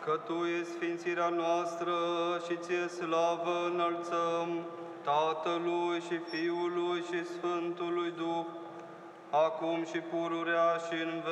că Tu e sfințirea noastră și Ție slavă înălțăm, Tatălui și Fiului și Sfântului Duh, acum și pururea și în